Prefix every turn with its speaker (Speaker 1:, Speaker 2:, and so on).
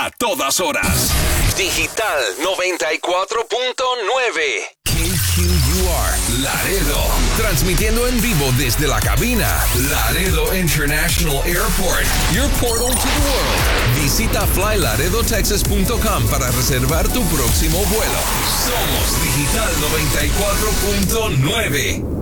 Speaker 1: a todas horas. Digital 94.9. KQUR Laredo. Transmitiendo en vivo desde la cabina. Laredo International Airport. Your portal to the world. Visita flylaredotexas.com para reservar tu próximo vuelo. Somos Digital 94.9.